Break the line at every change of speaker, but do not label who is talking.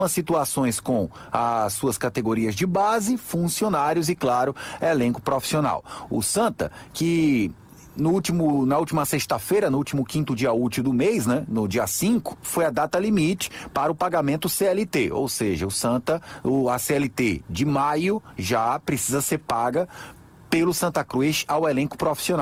situações com as suas categorias de base, funcionários e, claro, elenco profissional. O Santa, que na última sexta-feira, no último quinto dia útil do mês, né, no dia 5, foi a data limite para o pagamento CLT, ou seja, o Santa, a CLT de maio já precisa ser paga pelo Santa Cruz ao elenco profissional.